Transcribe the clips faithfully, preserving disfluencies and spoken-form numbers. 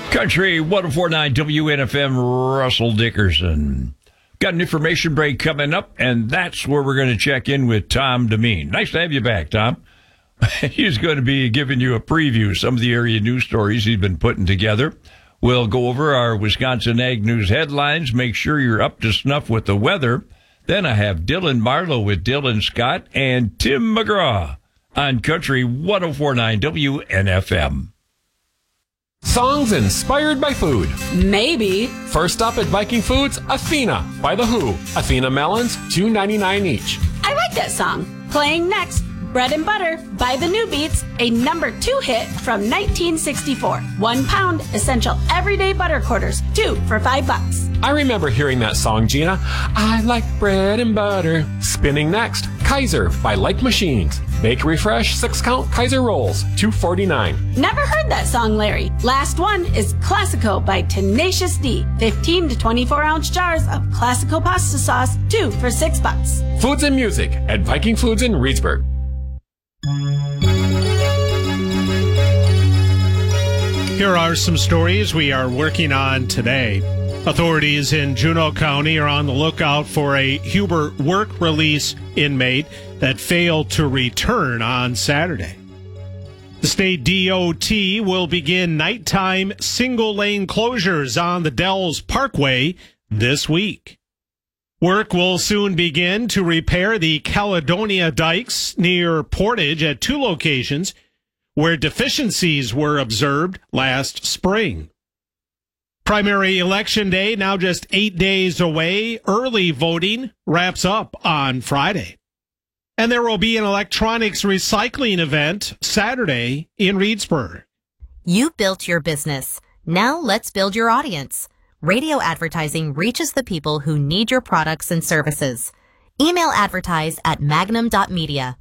Country one oh four point nine W N F M, Russell Dickerson. Got an information break coming up, and that's where we're going to check in with Tom Demeen. Nice to have you back, Tom. He's going to be giving you a preview of some of the area news stories he's been putting together. We'll go over our Wisconsin Ag News headlines, make sure you're up to snuff with the weather. Then I have Dylan Marlowe with Dylan Scott and Tim McGraw on Country one oh four point nine W N F M. Songs inspired by food. Maybe. First up at Viking Foods, Athena by The Who. Athena melons, two ninety-nine each. I like that song. Playing next, Bread and Butter by The New Beats, a number two hit from nineteen sixty-four. One pound, essential everyday butter quarters, two for five bucks. I remember hearing that song, Gina. I like bread and butter. Spinning next, Kaiser by Like Machines. Bakery Fresh, six count Kaiser rolls, two forty-nine. Never heard that song, Larry. Last one is Classico by Tenacious D. fifteen to twenty-four ounce jars of Classico pasta sauce, two for six bucks. Foods and music at Viking Foods in Reedsburg. Here are some stories we are working on today. Authorities in Juneau County are on the lookout for a Huber work release inmate that failed to return on Saturday. The state D O T will begin nighttime single-lane closures on the Dells Parkway this week. Work will soon begin to repair the Caledonia dikes near Portage at two locations where deficiencies were observed last spring. Primary election day now just eight days away. Early voting wraps up on Friday. And there will be an electronics recycling event Saturday in Reedsburg. You built your business. Now let's build your audience. Radio advertising reaches the people who need your products and services. Email advertise at magnum dot media.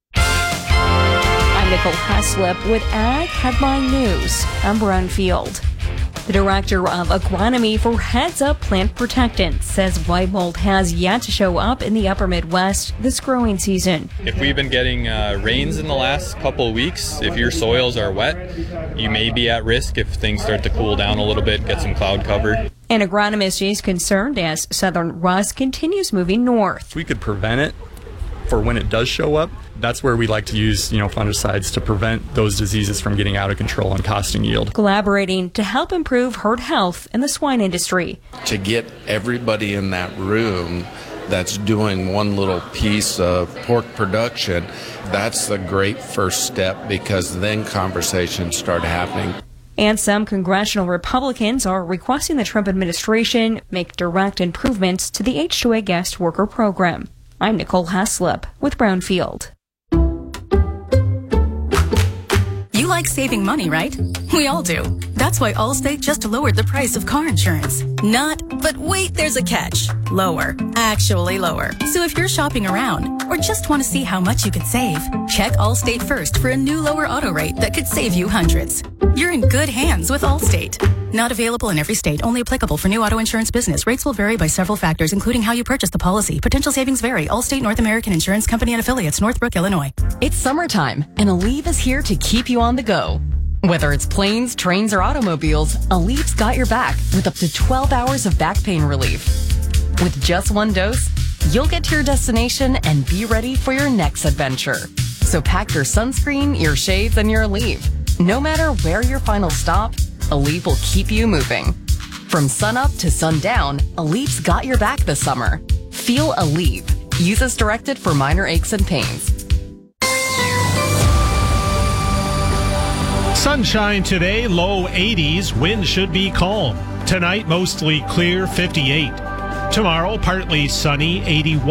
I'm Nicole Heslip with Ag Headline News. I'm Brownfield. The director of agronomy for Heads Up Plant Protectant says white mold has yet to show up in the upper Midwest this growing season. If we've been getting uh, rains in the last couple of weeks, if your soils are wet, you may be at risk if things start to cool down a little bit, get some cloud cover. An agronomist is concerned as southern rust continues moving north. We could prevent it for when it does show up. That's where we like to use, you know, fungicides to prevent those diseases from getting out of control and costing yield. Collaborating to help improve herd health in the swine industry. To get everybody in that room that's doing one little piece of pork production, that's the great first step, because then conversations start happening. And some congressional Republicans are requesting the Trump administration make direct improvements to the H two A guest worker program. I'm Nicole Heslip with Brownfield. You like saving money, right? We all do. That's why Allstate just lowered the price of car insurance. Not, but wait, there's a catch. Lower. Actually lower. So if you're shopping around or just want to see how much you could save, check Allstate first for a new lower auto rate that could save you hundreds. You're in good hands with Allstate. Not available in every state. Only applicable for new auto insurance business. Rates will vary by several factors, including how you purchase the policy. Potential savings vary. Allstate North American Insurance Company and Affiliates, Northbrook, Illinois. It's summertime, and Aleve is here to keep you on the go. Whether it's planes, trains, or automobiles, Aleve's got your back with up to twelve hours of back pain relief. With just one dose, you'll get to your destination and be ready for your next adventure. So pack your sunscreen, your shades, and your Aleve. No matter where your final stop, Aleve will keep you moving. From sunup to sundown, Aleve's got your back this summer. Feel Aleve. Use as directed for minor aches and pains. Sunshine today, low eighties. Wind should be calm. Tonight, mostly clear, fifty-eight. Tomorrow, partly sunny, eighty-one.